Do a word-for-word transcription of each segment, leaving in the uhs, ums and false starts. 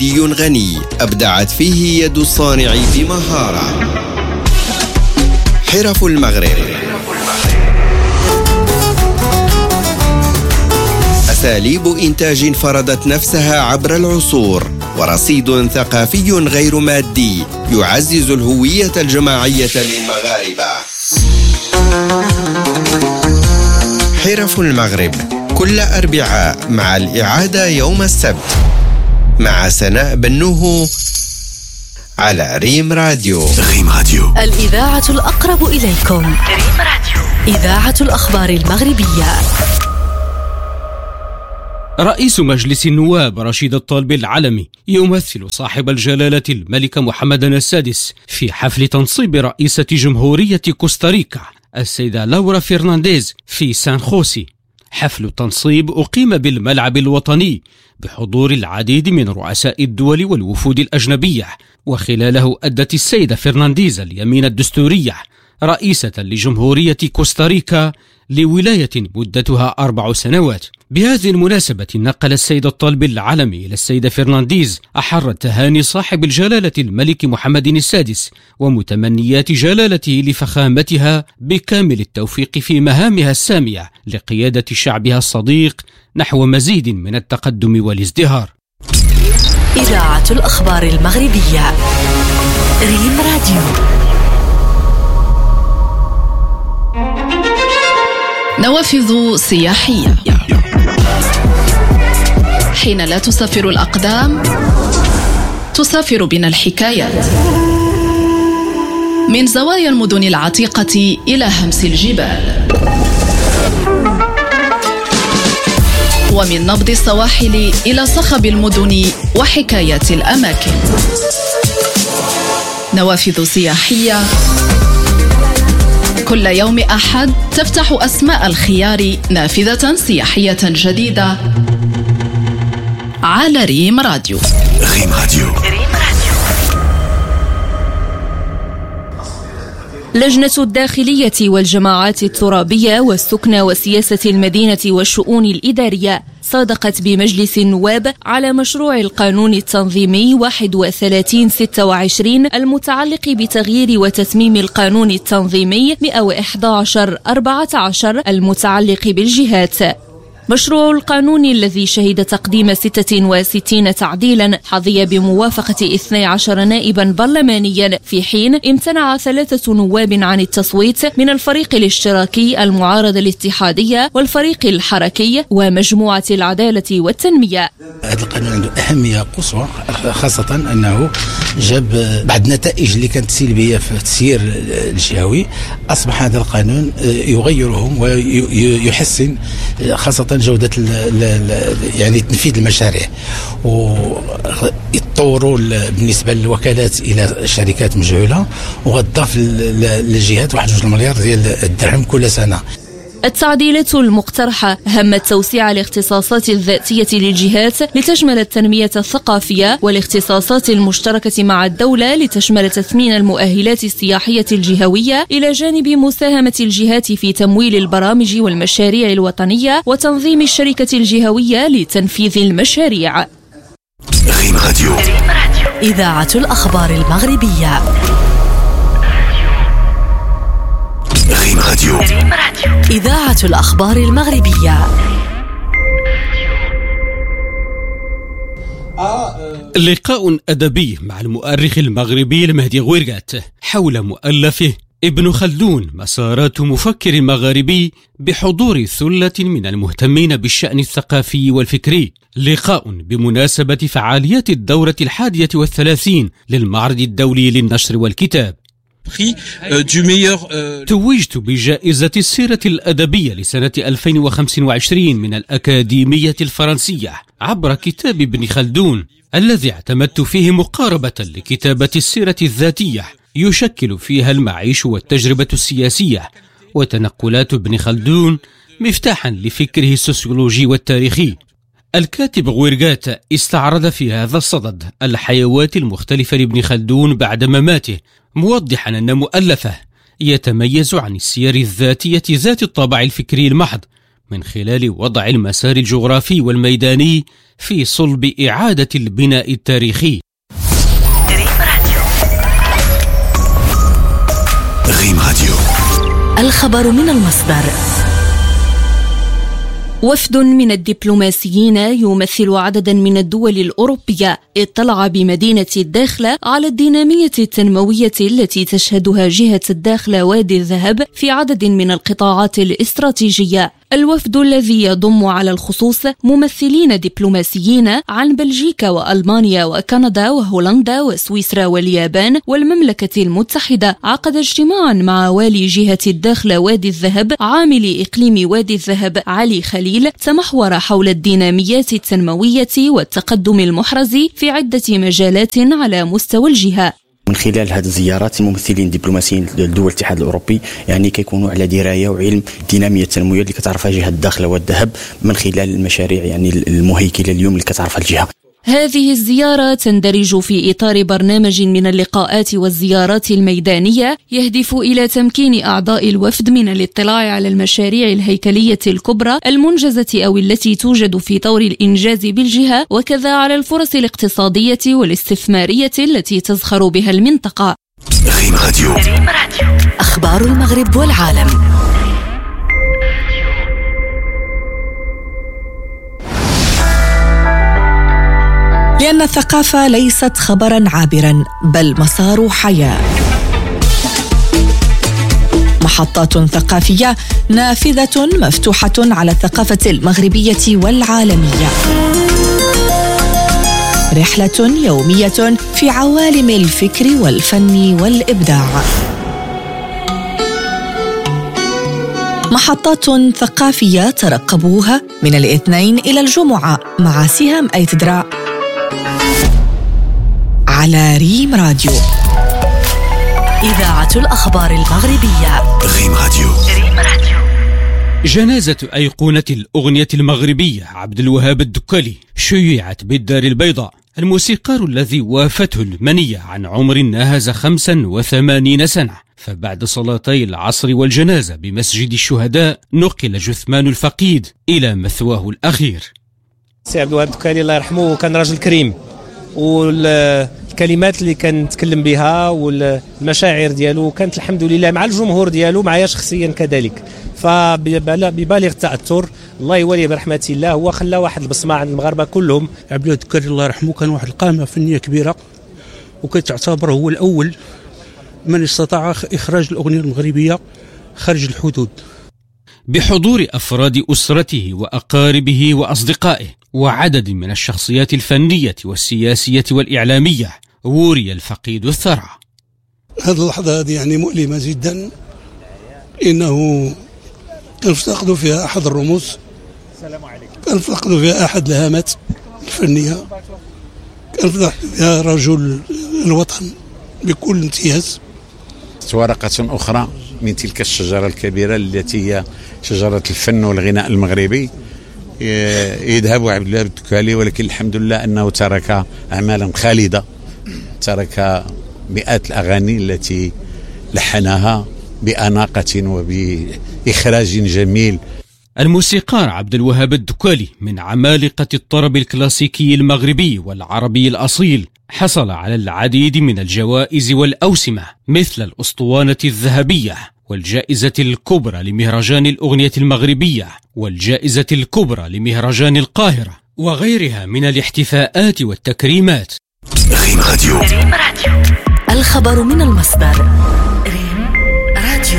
غني أبدعت فيه يد الصانع بمهارة. حرف المغرب، أساليب إنتاج فرضت نفسها عبر العصور، ورصيد ثقافي غير مادي يعزز الهوية الجماعية للمغاربة. حرف المغرب كل أربعاء مع الإعادة يوم السبت مع سناء بنوه على ريم راديو. ريم راديو، الإذاعة الأقرب إليكم. ريم راديو، إذاعة الأخبار المغربية. رئيس مجلس النواب رشيد الطالب العلمي يمثل صاحب الجلالة الملك محمد السادس في حفل تنصيب رئيسة جمهورية كوستاريكا السيدة لورا فرنانديز في سان خوسي. حفل التنصيب أقيم بالملعب الوطني بحضور العديد من رؤساء الدول والوفود الأجنبية، وخلاله أدت السيدة فرنانديز اليمين الدستورية رئيسة لجمهورية كوستاريكا لولاية مدتها أربع سنوات. بهذه المناسبة نقل السيد الطالب العلمي إلى السيدة فرنانديز أحر التهاني صاحب الجلالة الملك محمد السادس ومتمنيات جلالته لفخامتها بكامل التوفيق في مهامها السامية لقيادة شعبها الصديق نحو مزيد من التقدم والازدهار. إذاعة الأخبار المغربية، ريم راديو. نوافذ سياحية. حين لا تسافر الأقدام تسافر بنا الحكايات، من زوايا المدن العتيقة إلى همس الجبال، ومن نبض السواحل إلى صخب المدن وحكايات الأماكن. نوافذ سياحية كل يوم أحد تفتح أسماء الخيار نافذة سياحية جديدة على ريم راديو. ريم راديو. لجنة الداخلية والجماعات الترابية والسكنى وسياسة المدينة والشؤون الإدارية صادقت بمجلس النواب على مشروع القانون التنظيمي واحد وثلاثين ستة وعشرين المتعلق بتغيير وتتميم القانون التنظيمي مئة وإحدى عشر أربعة عشر المتعلق بالجهات. مشروع القانون الذي شهد تقديم ستة وستين تعديلا حظي بموافقة اثني عشر نائبا برلمانيا، في حين امتنع ثلاثة نواب عن التصويت من الفريق الاشتراكي، المعارضة الاتحادية، والفريق الحركي ومجموعة العدالة والتنمية. هذا القانون عنده أهمية قصوى، خاصة أنه جاب بعض النتائج اللي كانت سلبية في التسيير الجهوي. أصبح هذا القانون يغيرهم ويحسن خاصة جودة يعني تنفيذ المشاريع، ويتطوروا بالنسبة للوكالات إلى شركات مجهولة، وغضاف للجهات واحد جوج مليار ديال الدرهم كل سنة. التعديلات المقترحة همت توسيع الاختصاصات الذاتية للجهات لتشمل التنمية الثقافية، والاختصاصات المشتركة مع الدولة لتشمل تثمين المؤهلات السياحية الجهوية، إلى جانب مساهمة الجهات في تمويل البرامج والمشاريع الوطنية وتنظيم الشركة الجهوية لتنفيذ المشاريع. ريم راديو، إذاعة الأخبار المغربية. ريم راديو، إذاعة الأخبار المغربية. لقاء أدبي مع المؤرخ المغربي المهدي غويرغات حول مؤلفه ابن خلدون، مسارات مفكر مغاربي، بحضور ثلة من المهتمين بالشأن الثقافي والفكري. لقاء بمناسبة فعاليات الدورة الحادية والثلاثين للمعرض الدولي للنشر والكتاب. توجت بجائزة السيرة الأدبية لسنة ألفين وخمسة وعشرين من الأكاديمية الفرنسية عبر كتاب ابن خلدون، الذي اعتمدت فيه مقاربة لكتابة السيرة الذاتية يشكل فيها المعيش والتجربة السياسية، وتنقلات ابن خلدون مفتاحا لفكره السوسيولوجي والتاريخي. الكاتب غويرغات استعرض في هذا الصدد الحيوات المختلفة لابن خلدون بعد مماته، موضحا أن مؤلفه يتميز عن السير الذاتية ذات الطابع الفكري المحض من خلال وضع المسار الجغرافي والميداني في صلب إعادة البناء التاريخي. ريم راديو. الخبر من المصدر. وفد من الدبلوماسيين يمثل عددا من الدول الأوروبية اطلع بمدينة الداخلة على الدينامية التنموية التي تشهدها جهة الداخلة وادي الذهب في عدد من القطاعات الاستراتيجية. الوفد الذي يضم على الخصوص ممثلين دبلوماسيين عن بلجيكا وألمانيا وكندا وهولندا وسويسرا واليابان والمملكة المتحدة عقد اجتماعا مع والي جهة الداخلة وادي الذهب عامل إقليم وادي الذهب علي خليل تمحور حول الديناميات التنموية والتقدم المحرز في عدة مجالات على مستوى الجهة. من خلال هذه الزيارات الممثلين الدبلوماسيين لدول الاتحاد الأوروبي يعني كيكونوا على دراية وعلم الدينامية التنموية اللي كتعرفها جهة الداخلة والذهب من خلال المشاريع يعني المهيكلة اليوم اللي كتعرفها الجهة. هذه الزيارة تندرج في إطار برنامج من اللقاءات والزيارات الميدانية يهدف إلى تمكين أعضاء الوفد من الاطلاع على المشاريع الهيكلية الكبرى المنجزة أو التي توجد في طور الإنجاز بالجهة، وكذا على الفرص الاقتصادية والاستثمارية التي تزخر بها المنطقة. ريم راديو. أخبار المغرب والعالم. لأن الثقافة ليست خبرا عابرا بل مسار حياة. محطات ثقافية نافذة مفتوحة على الثقافة المغربية والعالمية. رحلة يومية في عوالم الفكر والفن والإبداع. محطات ثقافية ترقبوها من الاثنين إلى الجمعة مع سهام أيتدرا على ريم راديو. إذاعة الأخبار المغربية. ريم راديو. جنازة أيقونة الأغنية المغربية عبد الوهاب الدكالي شيعت بالدار البيضاء. الموسيقار الذي وافته المنية عن عمر ناهز خمسا وثمانين سنة، فبعد صلاتي العصر والجنازة بمسجد الشهداء نقل جثمان الفقيد إلى مثواه الأخير. سي عبد الوهاب الدكالي الله يرحمه كان راجل كريم، والكلمات اللي كان يتكلم بها والمشاعر ديالو كانت الحمد لله مع الجمهور ديالو معايا شخصيا كذلك، فببالغ التأثر الله يولي برحمة الله. هو خلى واحد البصمة عند المغاربة كلهم. عبد الوهاب الدكالي الله يرحمه كان واحد القامة فنية كبيرة، وكتعتبر هو الأول من استطاع إخراج الأغنية المغربية خارج الحدود. بحضور أفراد أسرته وأقاربه وأصدقائه وعدد من الشخصيات الفنية والسياسية والإعلامية وري الفقيد الثرى. هذه اللحظة هذه يعني مؤلمة جدا، إنه كنفتقد فيها أحد الرموز، كنفتقد فيها أحد الهامات الفنية، كنفتقد فيها رجل الوطن بكل امتياز. ورقة أخرى من تلك الشجرة الكبيرة التي هي شجرة الفن والغناء المغربي يذهب عبد الوهاب الدكالي، ولكن الحمد لله أنه ترك أعمالا خالدة، ترك مئات الأغاني التي لحنها بأناقة وبإخراج جميل. الموسيقار عبد الوهاب الدكالي من عمالقة الطرب الكلاسيكي المغربي والعربي الأصيل، حصل على العديد من الجوائز والأوسمة مثل الأسطوانة الذهبية والجائزة الكبرى لمهرجان الأغنية المغربية والجائزة الكبرى لمهرجان القاهرة وغيرها من الاحتفاءات والتكريمات. ريم راديو. الخبر من المصدر. ريم راديو.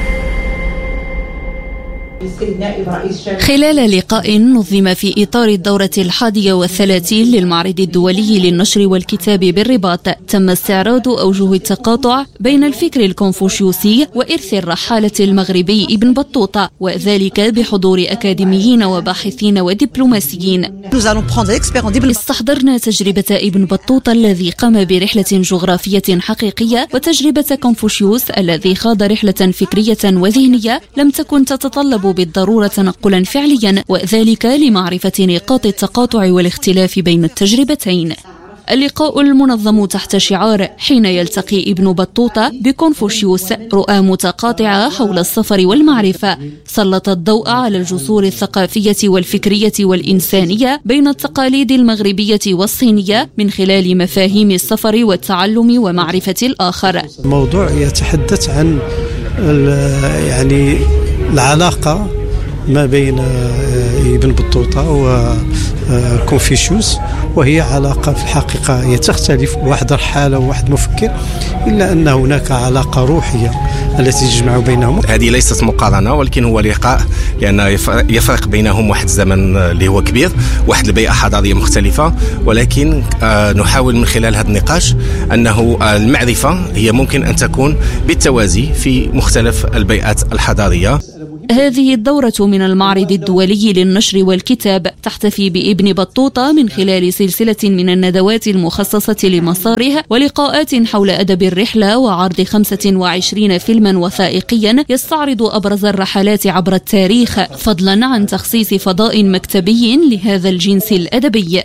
خلال لقاء نظم في إطار الدورة الحادية والثلاثين للمعرض الدولي للنشر والكتاب بالرباط، تم استعراض أوجه التقاطع بين الفكر الكونفوشيوسي وإرث الرحالة المغربي ابن بطوطة، وذلك بحضور أكاديميين وباحثين ودبلوماسيين. استحضرنا تجربة ابن بطوطة الذي قام برحلة جغرافية حقيقية، وتجربة كونفوشيوس الذي خاض رحلة فكرية وذهنية لم تكن تتطلب بالضرورة تنقلا فعليا، وذلك لمعرفة نقاط التقاطع والاختلاف بين التجربتين. اللقاء المنظم تحت شعار حين يلتقي ابن بطوطة بكونفوشيوس، رؤى متقاطعة حول السفر والمعرفة، سلط الضوء على الجسور الثقافية والفكرية والإنسانية بين التقاليد المغربية والصينية من خلال مفاهيم السفر والتعلم ومعرفة الآخر. الموضوع يتحدث عن يعني العلاقة ما بين ابن بطوطة وكونفوشيوس، وهي علاقة في الحقيقة هي تختلف، واحد رحالة وواحد مفكر، إلا أن هناك علاقة روحية التي تجمع بينهم. هذه ليست مقارنة ولكن هو لقاء، لأن يفرق بينهم واحد الزمن اللي هو كبير، واحد البيئة حضارية مختلفة، ولكن نحاول من خلال هذا النقاش أنه المعرفة هي ممكن أن تكون بالتوازي في مختلف البيئات الحضارية. هذه الدورة من المعرض الدولي للنشر والكتاب تحتفي بابن بطوطة من خلال سلسلة من الندوات المخصصة لمساره ولقاءات حول أدب الرحلة وعرض خمسة وعشرين فيلما وثائقيا يستعرض أبرز الرحلات عبر التاريخ، فضلا عن تخصيص فضاء مكتبي لهذا الجنس الأدبي.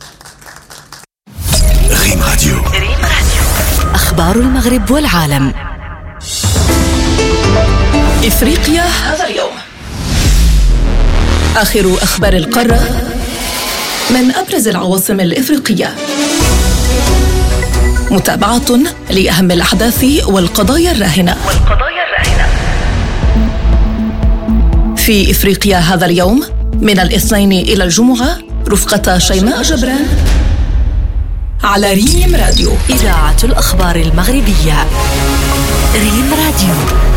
ريم راديو. أخبار المغرب والعالم. إفريقيا هذا اليوم. آخر أخبار القارة من أبرز العواصم الإفريقية. متابعة لأهم الأحداث والقضايا الراهنة. في إفريقيا هذا اليوم من الاثنين إلى الجمعة رفقة شيماء جبران على ريم راديو. إذاعة الأخبار المغربية. ريم راديو.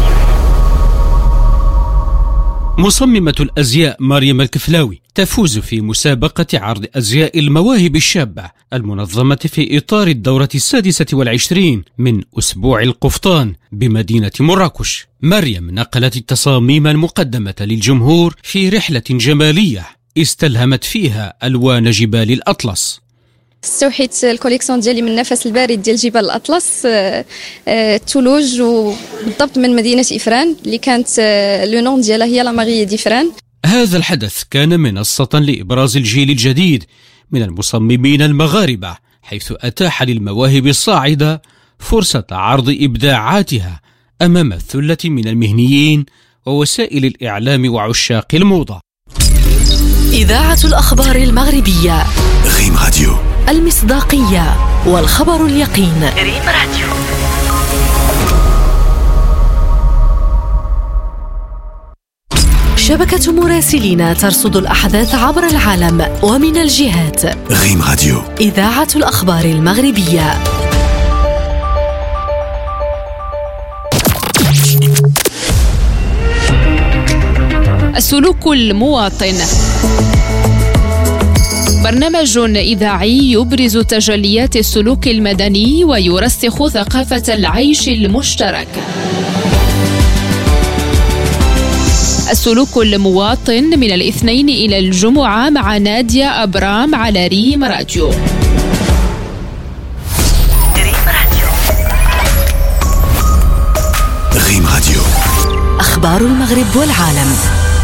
مصممة الأزياء مريم الكفلاوي تفوز في مسابقة عرض أزياء المواهب الشابة المنظمة في إطار الدورة السادسة والعشرين من أسبوع القفطان بمدينة مراكش. مريم نقلت التصاميم المقدمة للجمهور في رحلة جمالية استلهمت فيها ألوان جبال الأطلس. استوحيت الكوليكسيون ديالي من نفس البارد ديال جبال الأطلس، الثلوج، وبالضبط من مدينة إفران اللي كانت لو نون ديالها هي لا ماري ديفران. هذا الحدث كان منصة لإبراز الجيل الجديد من المصممين المغاربة، حيث أتاح للمواهب الصاعدة فرصة عرض إبداعاتها أمام الثلة من المهنيين ووسائل الإعلام وعشاق الموضة. إذاعة الأخبار المغربية. ريم راديو. المصداقية والخبر اليقين. ريم راديو. شبكة مراسلين ترصد الأحداث عبر العالم ومن الجهات. ريم راديو. إذاعة الأخبار المغربية. السلوك المواطن، برنامج إذاعي يبرز تجليات السلوك المدني ويرسخ ثقافة العيش المشترك. السلوك المواطن من الاثنين إلى الجمعة مع نادية أبرام على ريم راديو. ريم راديو. أخبار المغرب والعالم.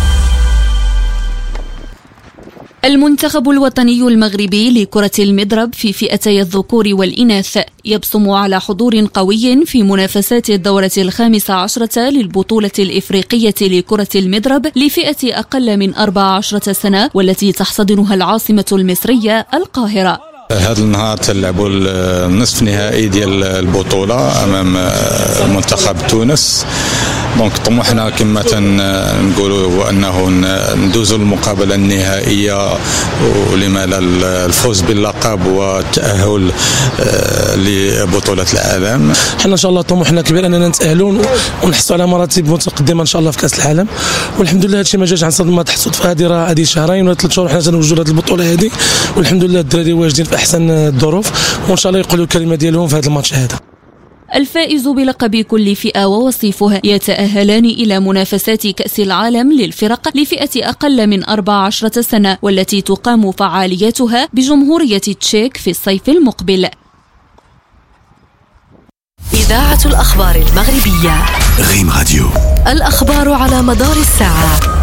المنتخب الوطني المغربي لكرة المضرب في فئتي الذكور والإناث يبصم على حضور قوي في منافسات الدورة الخامسة عشرة للبطولة الإفريقية لكرة المضرب لفئة أقل من أربع عشرة سنة، والتي تحتضنها العاصمة المصرية القاهرة. هذا النهار تلعبوا النصف نهائي ديال البطولة أمام منتخب تونس. دونك طموحنا كما تنقولوا هو أنه ندوزوا المقابلة النهائية، ولما لا الفوز باللقب والتأهل لبطولة العالم. حنا إن شاء الله طموحنا كبير أننا نتأهلون ونحصل على مراتب متقدمة إن شاء الله في كأس العالم، والحمد لله هادشي ما جاش عن صدمة تحصد في هذه راه هذه شهرين ولا ثلاث شهور حنا تنوجدوا هذه البطولة هذه، والحمد لله الدراري واجدين في أحسن الظروف، وإن شاء الله يقولوا الكلمة ديالهم في هذا الماتش هذا. الفائز بلقب كل فئة ووصيفها يتأهلان إلى منافسات كأس العالم للفرق لفئة أقل من أربع عشرة سنة، والتي تقام فعالياتها بجمهورية تشيك في الصيف المقبل. إذاعة الأخبار المغربية. ريم راديو. الأخبار على مدار الساعة.